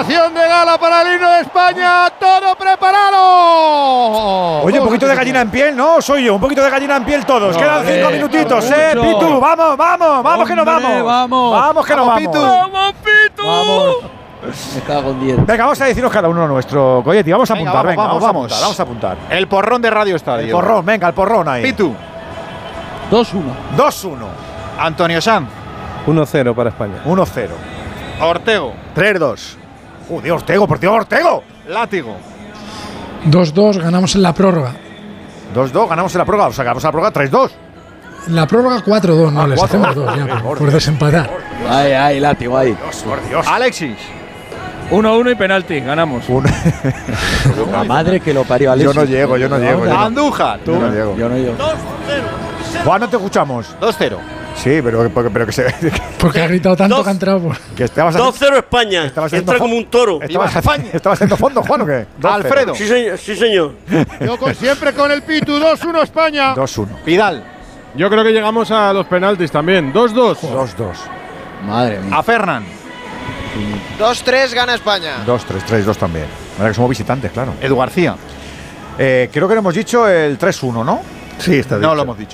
Actuación de gala para el himno de España. Todo preparado. Oye, un poquito de gallina en piel, ¿no? Soy yo, un poquito de gallina en piel todos. Quedan 5 minutitos, Pitu. Vamos, que nos vamos. Vamos, que nos vamos. Pitu. ¡Vamos, Pitu! Vamos. Me cago en 10. Venga, vamos a deciros cada uno nuestro Coyetti. Vamos a Venga, apuntar, vamos. vamos a apuntar. El porrón de Radio Estadio. El porrón, venga, el porrón ahí. Pitu. 2-1. 2-1. Antonio Sanz. 1-0 para España. 1-0. Ortego. 3-2. Dios, Ortego, por Dios, Ortego. Látigo. 2-2, ganamos en la prórroga. 2-2, ganamos en la prórroga. O sea, ganamos en la prórroga 3-2. En la prórroga 4-2, no, les 4-2. hacemos 2 ya, por desempatar. Ahí, látigo, ahí. Por Dios. Alexis. 1-1 y penalti, ganamos. La madre que lo parió, Yo Alexis. no llego. Andújar. Yo no llego. Yo no llego. Juan, no te escuchamos. 2-0. Sí, pero que se. Porque ha gritado tanto que ha entrado por… Que estabas 2-0 España. Estabas haciendo Entra como un toro. ¿Estabas haciendo fondo, Juan, o qué? 2-0. Alfredo. Sí, señor. Yo siempre con el Pitu. 2-1 España. 2-1. Vidal. Yo creo que llegamos a los penaltis también. 2-2. 2-2. Madre mía. A Fernan. 2-3 gana España. 2-3, 3-2 también. Ahora que somos visitantes, claro. Edu García. Creo que lo hemos dicho el 3-1, ¿no? Sí, está No lo hemos dicho.